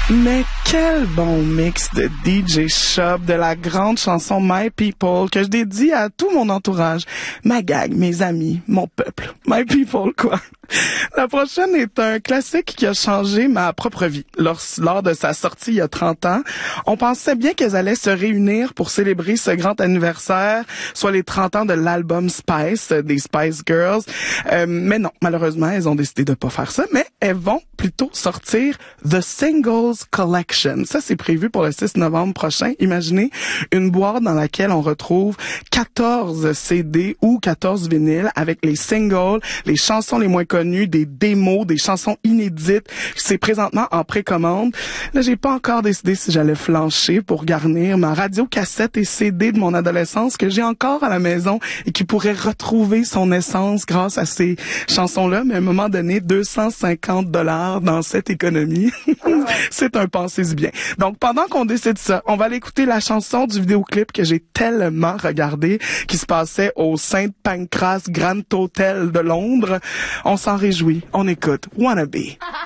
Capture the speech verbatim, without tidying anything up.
Mais quel bon mix de D J Shop, de la grande chanson My People que je dédie à tout mon entourage, ma gang, mes amis, mon peuple. My People, quoi. La prochaine est un classique qui a changé ma propre vie. Lors, lors de sa sortie il y a trente ans, on pensait bien qu'elles allaient se réunir pour célébrer ce grand anniversaire, soit les trente ans de l'album Spice, des Spice Girls. Euh, mais non, malheureusement, elles ont décidé de pas faire ça, mais elles vont plutôt sortir The Singles Collection. Ça, c'est prévu pour le six novembre prochain. Imaginez une boîte dans laquelle on retrouve quatorze C D ou quatorze vinyles avec les singles, les chansons les moins connues, des démos, des chansons inédites. C'est présentement en précommande. Là, j'ai pas encore décidé si j'allais flancher pour garnir ma radio cassette et C D de mon adolescence que j'ai encore à la maison et qui pourrait retrouver son essence grâce à ces chansons-là. Mais à un moment donné, deux cent cinquante dollars dans cette économie, c'est un pensez-y bien. Donc, pendant qu'on décide ça, on va aller écouter la chanson du vidéoclip que j'ai tellement regardé, qui se passait au Saint Pancras Grand Hotel de Londres. On s'en réjouit. On écoute Wannabe.